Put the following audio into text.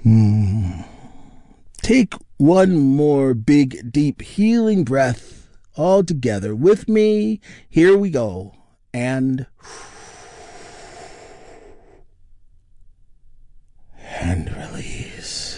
Take one more big, deep, healing breath all together with me. Here we go. And release.